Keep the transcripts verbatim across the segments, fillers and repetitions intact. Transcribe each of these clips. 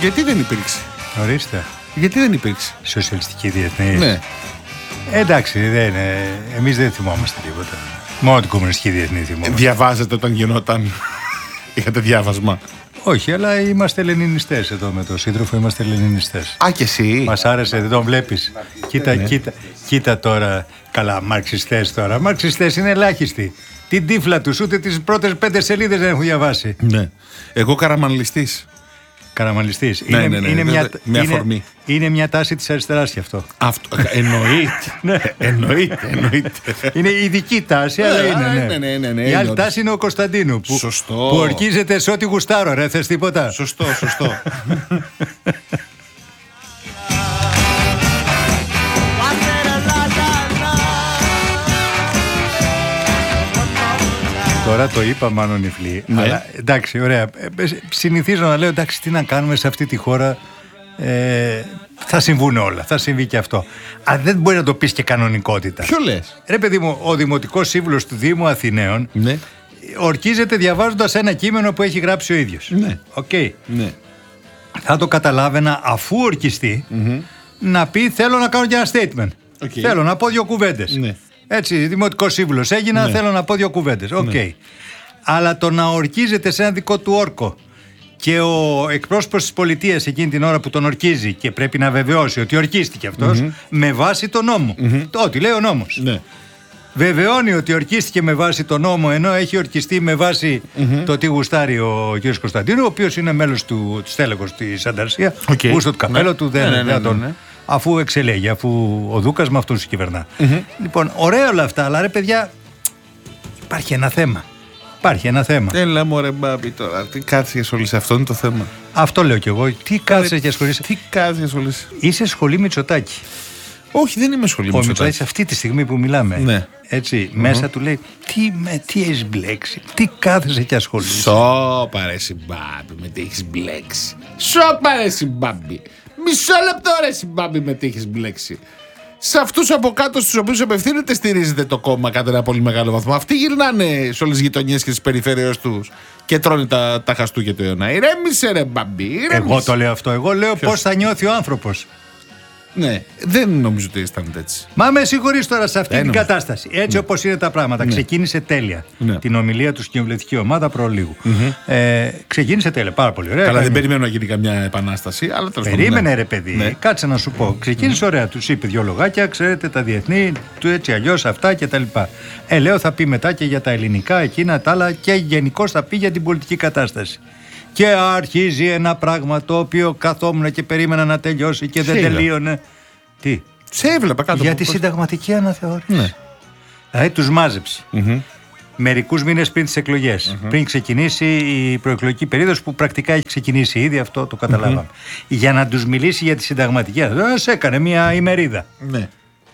Γιατί δεν υπήρξε. Ορίστε. Γιατί δεν υπήρξε. Σοσιαλιστική διεθνή. Ναι. Εντάξει, δεν, εμείς δεν θυμόμαστε τίποτα. Μόνο την κομμουνιστική διεθνή θυμόμαστε. Διαβάζετε όταν γινόταν. Είχατε διάβασμα. Όχι, αλλά είμαστε λενινιστές εδώ με τον σύντροφο, είμαστε λενινιστές. Α, και εσύ. Μας άρεσε, δεν τον βλέπεις. Κοίτα, ναι. κοίτα, κοίτα τώρα. Καλά, μαρξιστές τώρα. Μαρξιστές είναι ελάχιστοι. Την τύφλα τους, ούτε τις πρώτες πέντε σελίδες δεν έχουν διαβάσει. Ναι. Εγώ καραμανλιστής. Καραμανλιστής. Ναι, είναι, ναι, ναι, είναι, ναι, μια, με αφορμή. Είναι, είναι μια τάση της αριστεράς γι' αυτό. Αυτό. Εννοείται. εννοείται, εννοείται. Είναι ειδική τάση, αλλά είναι. Ναι. Ναι, ναι, ναι, ναι, η άλλη ναι, τάση είναι ο Κωνσταντίνου. Που, σωστό. Που ορκίζεται σε ό,τι γουστάρω, ρε. Θες τίποτα. Σωστό, σωστό. Τώρα το είπα μάλλον Νιφλή, ναι. Αλλά εντάξει, ωραία. Συνηθίζω να λέω εντάξει, τι να κάνουμε σε αυτή τη χώρα. Ε, θα συμβούν όλα, θα συμβεί και αυτό. Αλλά δεν μπορεί να το πεις και κανονικότητα. Ποιο λες? Ρε παιδί μου, ο Δημοτικός Σύμβουλος του Δήμου Αθηναίων, ναι, ορκίζεται διαβάζοντας ένα κείμενο που έχει γράψει ο ίδιος. Ναι. Okay. Ναι. Θα το καταλάβαινα αφού ορκιστεί, mm-hmm, να πει θέλω να κάνω και ένα statement. Okay. Θέλω να πω δύο κουβέντες. Ναι. Έτσι, Δημοτικός Σύμβουλος έγινα, ναι, θέλω να πω δύο κουβέντες. Οκ. Okay. Ναι. Αλλά το να ορκίζεται σε ένα δικό του όρκο και ο εκπρόσωπος της πολιτείας εκείνη την ώρα που τον ορκίζει και πρέπει να βεβαιώσει ότι ορκίστηκε αυτός, mm-hmm, με βάση τον νόμο. Mm-hmm. Το ό,τι λέει ο νόμος. Ναι. Βεβαιώνει ότι ορκίστηκε με βάση τον νόμο, ενώ έχει ορκιστεί με βάση mm-hmm το τι γουστάρει ο κ. Κωνσταντίνου, ο οποίος είναι μέλος του στέλεχος της Ανταρσία, okay, γούστο του καπέλο, ναι, του, δεν, ναι, ναι, ναι, τον, ναι, ναι, αφού εξελέγει, αφού ο Δούκας με αυτούς κυβερνά. Mm-hmm. Λοιπόν, ωραία όλα αυτά, αλλά ρε παιδιά, υπάρχει ένα θέμα. Υπάρχει ένα θέμα. Έλα μωρέ μπάμπη τώρα, τι κάθεσαι και ασχολείσαι, αυτό είναι το θέμα. Αυτό λέω κι εγώ, τι κάθεσαι και ασχολείσαι. Τι κάθεσαι και ασχολείσαι. Είσαι σχολή Μητσοτάκη. Όχι, δεν είμαι σχολή Μητσοτάκη. Ο Μητσοτάκης αυτή τη στιγμή που μιλάμε, ναι, έτσι, mm-hmm, μέσα του λέει τι, με, τι έχεις μπλέξει, τι κάθεσαι και ασχολείσαι. Σώπα ρε συμπάμπη με τι έχεις μπλέξει. Σώπα ρε συμπάμπη. Μισό λεπτό ρε συμπάμπη με τι έχεις μπλέξει. Σε αυτούς από κάτω στους οποίους απευθύνεται στηρίζεται το κόμμα κατά ένα πολύ μεγάλο βαθμό. Αυτοί γυρνάνε σε όλες τις γειτονιές και τις περιφέρειες τους και τρώνε τα, τα χαστούκια του αιώνα. Ηρέμησε ρε μπαμπή, ηρέμησε. Εγώ το λέω αυτό. Εγώ λέω πώς θα νιώθει ο άνθρωπος. Ναι, δεν νομίζω ότι αισθάνεται έτσι. Μα με συγχωρείς τώρα σε αυτή την κατάσταση. Έτσι, ναι, όπως είναι τα πράγματα. Ναι. Ξεκίνησε τέλεια. Ναι. Την ομιλία του στην κοινοβουλευτική ομάδα προλίγου. Mm-hmm. Ε, ξεκίνησε τέλεια. Πάρα πολύ ωραία. Καλά, δεν περιμένω να γίνει καμιά επανάσταση. Αλλά περίμενε, ναι, ρε παιδί. Ναι. Κάτσε να σου πω. Ξεκίνησε, mm-hmm, ωραία. Του είπε δύο λογάκια. Ξέρετε τα διεθνή, του έτσι αλλιώς αυτά κτλ. Ε, λέω θα πει μετά και για τα ελληνικά, εκείνα τα άλλα και γενικώς θα πει για την πολιτική κατάσταση. Και αρχίζει ένα πράγμα το οποίο καθόμουν και περίμενα να τελειώσει και δεν τελείωνε. Τι? Σε έβλεπα κάτω. Για τη συνταγματική αναθεώρηση. Ναι. Δηλαδή τους μάζεψε. Mm-hmm. Μερικούς μήνες πριν τις εκλογές. Mm-hmm. Πριν ξεκινήσει η προεκλογική περίοδος που πρακτικά έχει ξεκινήσει ήδη, αυτό το καταλάβαμε. Mm-hmm. Για να τους μιλήσει για τη συνταγματική αναθεώρηση έκανε μια ημερίδα. Ναι.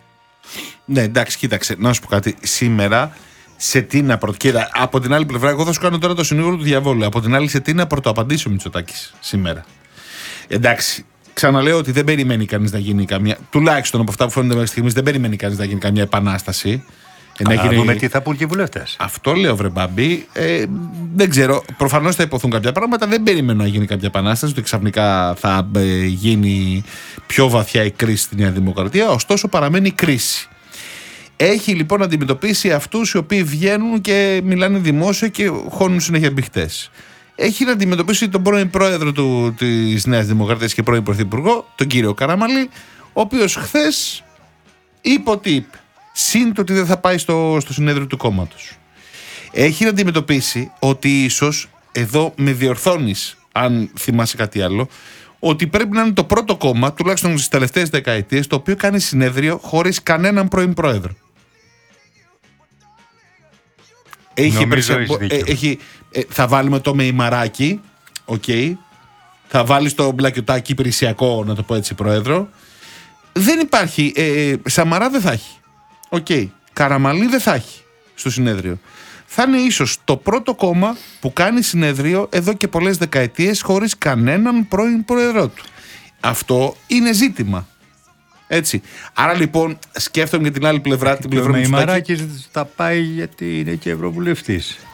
Ναι, εντάξει, κοίταξε. Να σου πω κάτι. Σήμερα. Σε τι να πρωτο... Κοίτα, από την άλλη πλευρά, εγώ θα σου κάνω τώρα το συνήγορο του διαβόλου. Από την άλλη, σε τι να πρωτοαπαντήσει ο Μητσοτάκης σήμερα. Εντάξει, ξαναλέω ότι δεν περιμένει κανείς να γίνει καμία. Τουλάχιστον από αυτά που φαίνονται μέχρι στιγμής, δεν περιμένει κανείς να γίνει καμία επανάσταση. Να γίνει... δούμε τι θα πούν και οι βουλευτές. Αυτό λέω, βρε μπαμπή. Ε, δεν ξέρω. Προφανώς θα υποθούν κάποια πράγματα. Δεν περιμένω να γίνει κάποια επανάσταση. Ότι ξαφνικά θα ε, γίνει πιο βαθιά η κρίση στη Νέα Δημοκρατία. Ωστόσο, παραμένει κρίση. Έχει λοιπόν να αντιμετωπίσει αυτούς οι οποίοι βγαίνουν και μιλάνε δημόσια και χώνουν συνέχεια μπιχτές. Έχει να αντιμετωπίσει τον πρώην πρόεδρο του, της Νέας Δημοκρατίας και πρώην πρωθυπουργό, τον κύριο Καραμανλή, ο οποίος χθες είπε ότι είπε. Συν το ότι δεν θα πάει στο, στο συνέδριο του κόμματος. Έχει να αντιμετωπίσει ότι ίσως, εδώ με διορθώνεις αν θυμάσαι κάτι άλλο, ότι πρέπει να είναι το πρώτο κόμμα, τουλάχιστον στις τελευταίες δεκαετίες, το οποίο κάνει συνέδριο χωρίς κανέναν πρώην πρόεδρο. Έχει, περισσα... ε, έχει ε, θα βάλουμε το μεϊμαράκι, okay. Θα βάλεις το μπλακιωτάκι υπηρεσιακό, να το πω έτσι, πρόεδρο. Δεν υπάρχει, ε, Σαμαρά δεν θα έχει, okay. Καραμανλή δεν θα έχει στο συνέδριο. Θα είναι ίσως το πρώτο κόμμα που κάνει συνέδριο εδώ και πολλές δεκαετίες χωρίς κανέναν πρώην πρόεδρό του. Αυτό είναι ζήτημα. Έτσι. Άρα λοιπόν σκέφτομαι για την άλλη πλευρά, την πλευρά του Μητσοτάκη. Ο Μεϊμαράκης τα πάει γιατί είναι και ευρωβουλευτής.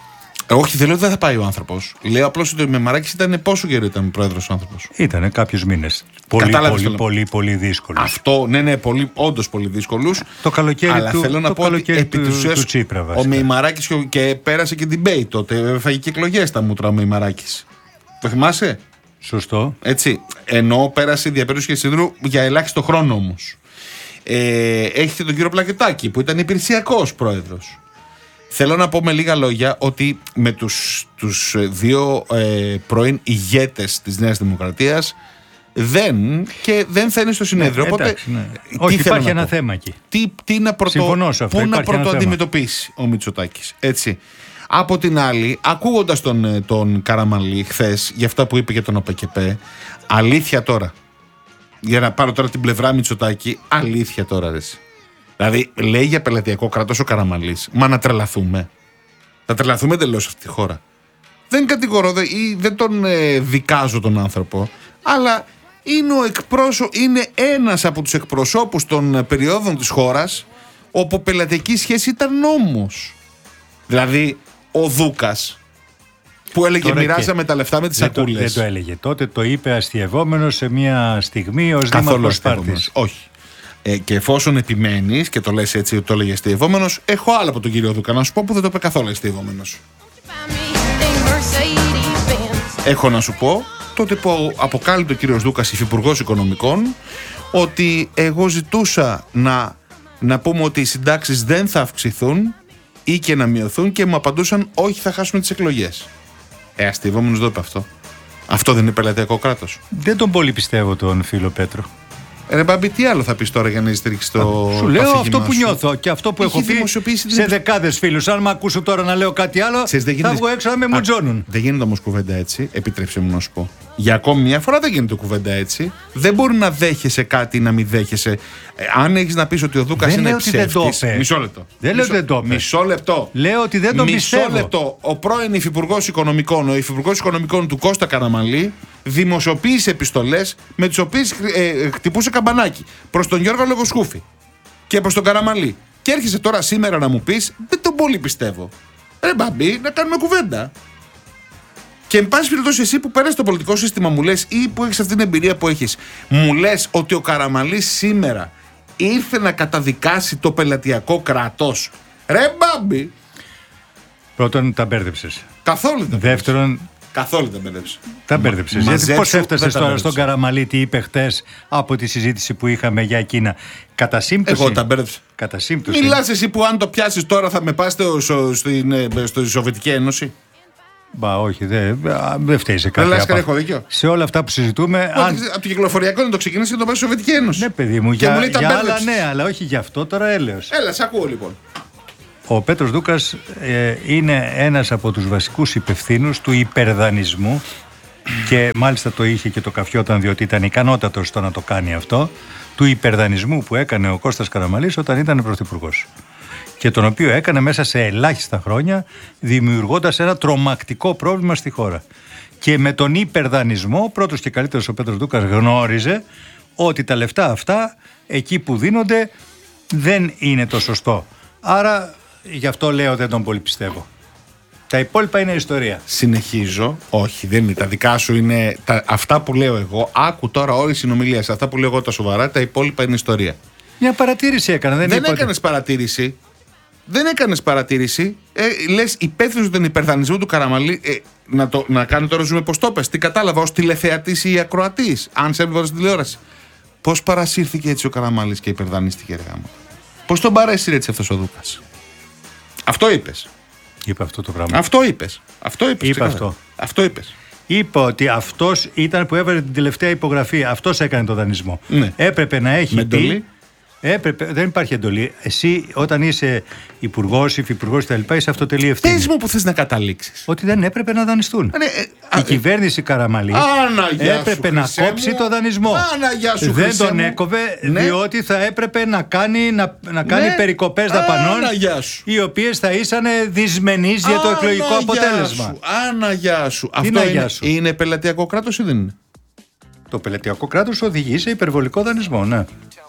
Όχι, δεν λέω ότι δεν θα πάει ο άνθρωπος. Λέω απλώς ότι ο Μεμαράκης ήταν πόσο καιρό ήταν πρόεδρος ο άνθρωπος. Ήτανε κάποιους μήνες. Πολύ, πολύ, πολύ, πολύ, πολύ δύσκολους. Αυτό, ναι, ναι, πολύ, όντως πολύ δύσκολους. Το καλοκαίρι αλλά του, θέλω να το πω καλοκαίρι ότι επί του, του, του Τσίπρα βασικά. Ο Μεϊμαράκης και, και πέρασε και debate τότε. Έφαγε και εκλογές τα μούτρα ο Μεϊμαράκης. Το θυμάσαι? Σωστό. Έτσι. Ενώ πέρασε διαπέρωση και Σίδρου για ελάχιστο χρόνο όμως. Ε, έχετε τον κύριο Πλακετάκη που ήταν υπηρεσιακός πρόεδρος. Θέλω να πω με λίγα λόγια ότι με τους, τους δύο ε, πρώην ηγέτες της Νέας Δημοκρατίας δεν και δεν θα είναι στο συνέδριο. Ναι, οπότε, εντάξει, ναι. Όχι, υπάρχει ένα θέμα εκεί. Τι, τι να πρωτο, πού να πρωτοαντιμετωπίσει ο Μητσοτάκης. Έτσι. Από την άλλη, ακούγοντας τον, τον Καραμανλή χθες για αυτά που είπε για τον ΟΠΕΚΕΠΕ, αλήθεια τώρα. Για να πάρω τώρα την πλευρά Μητσοτάκη, αλήθεια τώρα ρε. Δηλαδή, λέει για πελατειακό κράτος ο Καραμανλής. Μα να τρελαθούμε. Θα τρελαθούμε τελείως αυτή τη χώρα. Δεν κατηγορώ δε, ή δεν τον ε, δικάζω τον άνθρωπο, αλλά είναι, ο εκπρόσω, είναι ένας από τους εκπροσώπους των περιόδων της χώρας όπου πελατειακή σχέση ήταν νόμος. Δηλαδή, ο Δούκας που έλεγε τώρα μοιράζαμε και τα λεφτά με τις σακούλες. Δεν το έλεγε. Τότε το είπε αστειευόμενος σε μια στιγμή ως δήμαρχος Σπάρτης. Όχι. Ε, και εφόσον επιμένεις και το λες έτσι ότι το έλεγε αστειευόμενος, έχω άλλο από τον κύριο Δούκα να σου πω που δεν το είπε καθόλου αστειευόμενος. Έχω να σου πω τότε που αποκάλυπτε ο κύριος Δούκας, υφυπουργός Οικονομικών, ότι εγώ ζητούσα να, να πούμε ότι οι συντάξεις δεν θα αυξηθούν ή και να μειωθούν και μου απαντούσαν όχι, θα χάσουμε τις εκλογές. Ε, αστειευόμενος δεν είπε αυτό. Αυτό δεν είναι πελατειακό κράτος? Δεν τον πολύ πιστεύω τον φίλο Πέτρο. Ρε Μπάμπη, τι άλλο θα πεις τώρα για να στηρίξεις το. Σου λέω αυτό που σου. νιώθω και αυτό που Έχει έχω πει σε την... δεκάδες φίλους. Αν με ακούσω τώρα να λέω κάτι άλλο, Ξέρεις, θα γίνεται... βγω έξω να με μουτζώνουν. Δεν γίνεται όμως κουβέντα έτσι, επιτρέψτε μου να σου πω. Για ακόμη μια φορά δεν γίνεται κουβέντα έτσι. Δεν μπορεί να δέχεσαι κάτι ή να μην δέχεσαι. Ε, αν έχεις να πεις ότι ο Δούκας είναι ψεύτης. Μισό λεπτό. Δεν λέω ότι δεν το είπε. Μισό λεπτό. Λέω ότι δεν το πιστεύω. Μισό λεπτό. Ο πρώην υφυπουργός Οικονομικών, ο υφυπουργός Οικονομικών του Κώστα Καραμανλή, δημοσιοποίησε επιστολές με τις οποίες ε, χτυπούσε καμπανάκι προς τον Γιώργο Λογοσκούφη και προς τον Καραμανλή. Και έρχεσαι τώρα σήμερα να μου πεις, δεν τον πολύ πιστεύω. Ρε Μπάμπη, να κάνουμε κουβέντα. Και εν πάση περιπτώσει, εσύ που πέρασες το πολιτικό σύστημα, μου λες, ή που έχεις αυτή την εμπειρία που έχεις, μου λες ότι ο Καραμανλής σήμερα ήρθε να καταδικάσει το πελατειακό κράτος. Ρε Μπάμπη. Πρώτον, τα μπέρδεψες. Καθόλου δεν. Δεύτερον, καθόλου δεν μπέρδεψες. Τα μπέρδεψες. Γιατί πώς έφτασες τώρα στον Καραμανλή, τι είπε χτες από τη συζήτηση που είχαμε για εκείνα? Κατά σύμπτωση. Εγώ τα μπέρδεψα. Κατά σύμπτωση. Μιλάς εσύ που αν το πιάσεις τώρα θα με πας στη Σοβιετική Ένωση. Μπα, όχι, δεν δε φταίει σε κάτι. Δεν έχω δίκιο. Σε όλα αυτά που συζητούμε. Αν... Από το κυκλοφοριακό να το ξεκινήσει και να το πάει στη Σοβιετική Ένωση. Ναι, παιδί μου, για, μου για άλλα ναι, αλλά όχι για αυτό τώρα έλεος. Έλα, σε ακούω λοιπόν. Ο Πέτρος Δούκας ε, είναι ένας από τους βασικούς υπευθύνους του υπερδανισμού και μάλιστα το είχε και το καφιόταν διότι ήταν ικανότατος στο να το κάνει αυτό, του υπερδανισμού που έκανε ο Κώστας Καραμανλής όταν ήταν πρωθυπουργός. Και τον οποίο έκανε μέσα σε ελάχιστα χρόνια, δημιουργώντας ένα τρομακτικό πρόβλημα στη χώρα. Και με τον υπερδανισμό, πρώτος και καλύτερος ο Πέτρος Δούκας γνώριζε ότι τα λεφτά αυτά, εκεί που δίνονται, δεν είναι το σωστό. Άρα, γι' αυτό λέω δεν τον πολύ πιστεύω. Τα υπόλοιπα είναι ιστορία. Συνεχίζω. Όχι, δεν είναι. Τα δικά σου είναι. Τα, αυτά που λέω εγώ, άκου τώρα όλη η συνομιλία. Αυτά που λέω εγώ τα σοβαρά, τα υπόλοιπα είναι ιστορία. Μια παρατήρηση έκανα. Δεν, δεν έκανες παρατήρηση. Δεν έκανες παρατήρηση. Ε, λες υπεύθυνος τον υπερδανισμό του Καραμανλή. Ε, να, το, να κάνω τώρα ζούμε πώς το πες. Τι κατάλαβα ως τηλεθεατής ή ακροατής. Αν σε έβλεπα στην τηλεόραση. Πώς παρασύρθηκε έτσι ο Καραμανλής και υπερδανίστηκε έργα μου. Πώς τον παρέσυρε έτσι αυτός ο Δούκας. Αυτό είπες. Είπε αυτό το πράγμα. Αυτό είπες. Αυτό είπες. Είπε αυτό. Αυτό είπες. Είπα ότι αυτός ήταν που έβαλε την τελευταία υπογραφή. Αυτός έκανε το δανεισμό. Ναι. Έπρεπε να έχει. Με εντολή. Έπρεπε, δεν υπάρχει εντολή. Εσύ, όταν είσαι υπουργός, υφυπουργός κτλ., είσαι αυτοτελή ευθύνη. Πες μου που θες να καταλήξεις. Ότι δεν έπρεπε να δανειστούν. Ναι, ε, η α, κυβέρνηση Καραμανλή έπρεπε σου, να κόψει μου. το δανεισμό. Άνα, σου, δεν τον μου. έκοβε, ναι. διότι θα έπρεπε να κάνει, να, να κάνει ναι. περικοπές δαπανών, οι οποίες θα ήσαν δυσμενείς για το εκλογικό αποτέλεσμα. Άνα, γεια σου. Αυτό είναι, είναι πελατειακό κράτος ή δεν είναι? Το πελατειακό κράτος οδηγεί σε υπερβολικό δανεισμό, ναι.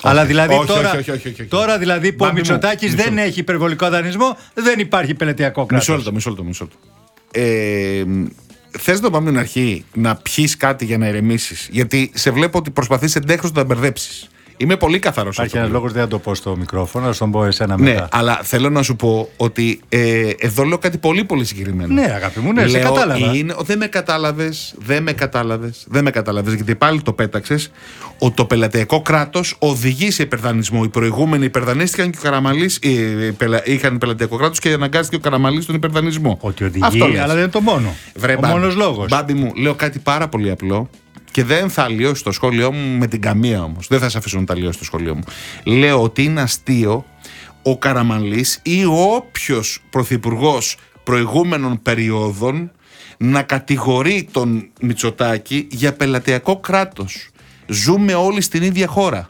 Αλλά δηλαδή όχι, τώρα, όχι, όχι, όχι, όχι, όχι. τώρα δηλαδή που Μπάμπη ο Μητσοτάκης μου, δεν μισό. έχει υπερβολικό δανεισμό, δεν υπάρχει πελατειακό κράτος. Μισό λεπτό, μισό λεπτό. Μισό λεπτό. Ε, θες να πάμε την αρχή να πιείς κάτι για να ηρεμήσεις? Γιατί σε βλέπω ότι προσπαθείς εντέχως να τα μπερδέψεις. Είμαι πολύ καθαρός. Υπάρχει ένας λόγος, δεν θα το πω στο μικρόφωνο, να στον πω εσένα μετά. Ναι, αλλά θέλω να σου πω ότι ε, εδώ λέω κάτι πολύ πολύ συγκεκριμένο. Ναι, αγάπη μου, ναι, σε Λέω, κατάλαβα. Είναι, δεν με κατάλαβες, δεν με κατάλαβες, δεν με κατάλαβες, γιατί πάλι το πέταξες ότι το πελατειακό κράτος οδηγεί σε υπερδανισμό. Οι προηγούμενοι υπερδανίστηκαν και ο Καραμανλής ε, πελα, είχαν πελατειακό κράτος και αναγκάστηκε ο Καραμανλής στον υπερδανισμό. Ότι οδηγεί, αλλά δεν είναι το μόνο. Βρε, ο μπάμπη, μόνος λόγος. Μπάμπη μου, λέω κάτι πάρα πολύ απλό. Και δεν θα αλλοιώσει το σχόλιο μου με την καμία όμως. Δεν θα σε αφήσω να τα αλλοιώσει το σχόλιο μου. Λέω ότι είναι αστείο ο Καραμανλής ή όποιος πρωθυπουργός προηγούμενων περιόδων να κατηγορεί τον Μητσοτάκη για πελατειακό κράτος. Ζούμε όλοι στην ίδια χώρα.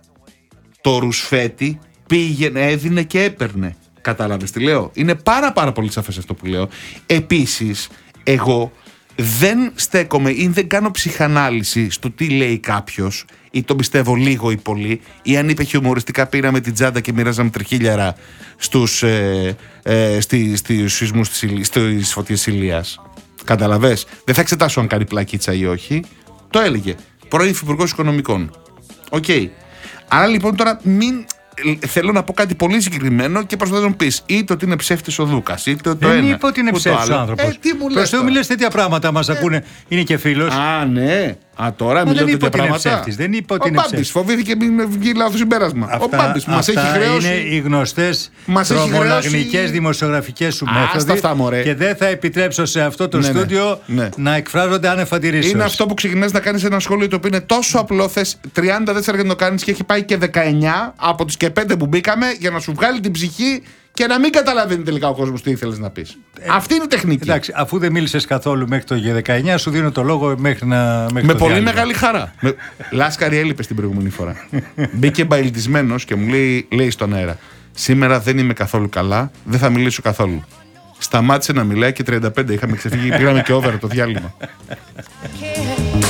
Το ρουσφέτη πήγαινε, έδινε και έπαιρνε. Κατάλαβες τι λέω? Είναι πάρα πάρα πολύ σαφές αυτό που λέω. Επίσης, εγώ δεν στέκομαι ή δεν κάνω ψυχανάλυση στο τι λέει κάποιος ή τον πιστεύω λίγο ή πολύ, ή αν είπε χιουμοριστικά πήραμε την τσάντα και μοιράζαμε τριχίλιαρα στους, ε, ε, στη, στη σεισμούς στις φωτιές Ηλίας. Καταλαβες? Δεν θα εξετάσω αν κάνει πλακίτσα ή όχι. Το έλεγε πρώην Υφυπουργός Οικονομικών. Οκ. Okay. Άρα λοιπόν τώρα μην... Θέλω να πω κάτι πολύ συγκεκριμένο και προσπαθώ να μου πεις είτε ότι είναι ψεύτης ο Δούκας, είτε το δεν ένα. Δεν είπα ότι είναι ψεύτης ο άνθρωπος. Ε, τι μου λες? Προς Θεού μιλές τέτοια πράγματα, μας ε. ακούνε, είναι και φίλος. Α, ναι. Α, τώρα μιλάω τέτοια πράγματα. Δεν είπα ότι ο είναι Μπάμπης ψεύτης. Φοβήθηκε μην βγει λάθος συμπέρασμα. Αυτά, ο Μπάμπης μας έχει χρέωση. Είναι οι γνωστές χρέωση... τρομολαγνικές δημοσιογραφικές σου μέθοδοι. Και δεν θα επιτρέψω σε αυτό το ναι, στούντιο ναι, ναι. να εκφράζονται άνευ αντιρρήσεως. Είναι αυτό που ξεκινάς να κάνεις ένα σχόλιο το οποίο είναι τόσο απλό. Θες τριάντα τέσσερα για να το κάνεις και έχει πάει και δεκαεννιά από τις και πέντε που μπήκαμε για να σου βγάλει την ψυχή και να μην καταλαβαίνει τελικά ο κόσμος τι ήθελες να πεις. Ε, Αυτή είναι η τεχνική. Εντάξει, αφού δεν μίλησες καθόλου μέχρι το δεκαεννιά, σου δίνω το λόγο μέχρι να. Μέχρι με το πολύ διάλειμμα. μεγάλη χαρά. με... Λάσκαρη έλειπε την προηγούμενη φορά. Μπήκε μπαϊλτισμένος και μου λέει, λέει στον αέρα: σήμερα δεν είμαι καθόλου καλά, δεν θα μιλήσω καθόλου. Σταμάτησε να μιλάει και τριάντα πέντε είχαμε ξεφύγει, πήραμε και over το διάλειμμα.